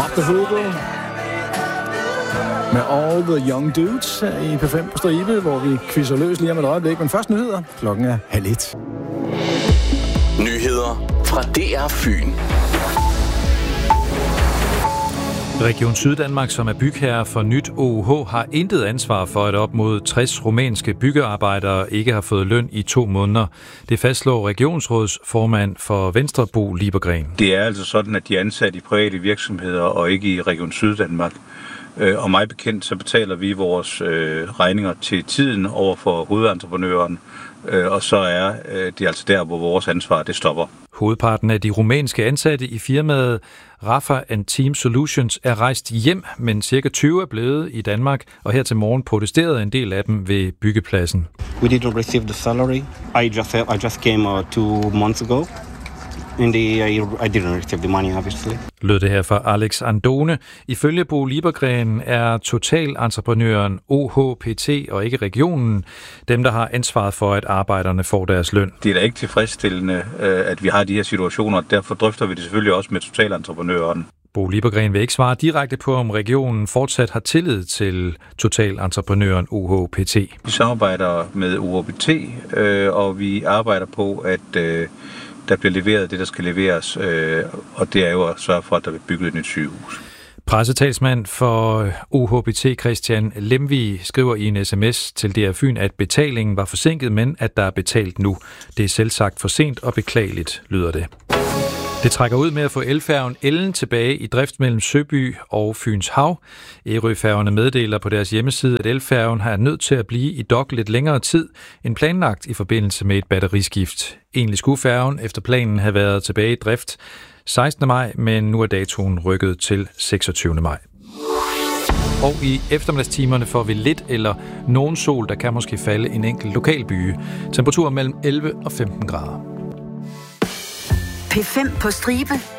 Mop the Hoople med All the Young Dudes her i P5 på stribe, hvor vi quizzer løs lige om et øjeblik. Men først nyheder. Klokken er 12:30. Nyheder fra DR Fyn. Region Syddanmark, som er bygherre for nyt OUH, har intet ansvar for, at op mod 60 rumænske byggearbejdere ikke har fået løn i 2 måneder. Det fastslår regionsrådsformand for Venstre, Bo Liebergreen. Det er altså sådan, at de er ansat i private virksomheder og ikke i Region Syddanmark. Og mig bekendt, så betaler vi vores regninger til tiden over for hovedentreprenøren, og så er det altså der, hvor vores ansvar det stopper. Hovedparten af de rumænske ansatte i firmaet Rafa and Team Solutions er rejst hjem, men cirka 20 er blevet i Danmark, og her til morgen protesterede en del af dem ved byggepladsen. We didn't receive the salary. I just came 2 months ago. I didn't receive the money, obviously. Lød det her fra Alex Andone. Ifølge Bo Liebergreen er totalentreprenøren OHPT og ikke regionen dem, der har ansvaret for, at arbejderne får deres løn. Det er da ikke tilfredsstillende, at vi har de her situationer. Derfor drøfter vi det selvfølgelig også med totalentreprenøren. Bo Liebergreen vil ikke svare direkte på, om regionen fortsat har tillid til totalentreprenøren OHPT. Vi samarbejder med OHPT, og vi arbejder på, at der bliver leveret det, der skal leveres, og det er jo at sørge for, at der bliver bygget et nyt sygehus. Pressetalsmand for OHPT Christian Lemvig skriver i en sms til DR Fyn, at betalingen var forsinket, men at der er betalt nu. Det er selvsagt for sent og beklageligt, lyder det. Det trækker ud med at få elfærgen Ellen tilbage i drift mellem Søby og Fyns Hav. Ærøfærgerne meddeler på deres hjemmeside, at elfærgen har nødt til at blive i dok lidt længere tid end planlagt i forbindelse med et batteriskift. Egentlig skulle færgen efter planen have været tilbage i drift 16. maj, men nu er datoen rykket til 26. maj. Og i eftermiddagstimerne får vi lidt eller nogen sol, der kan måske falde en enkelt lokalbyge. Temperaturer mellem 11 og 15 grader. P5 på stribe.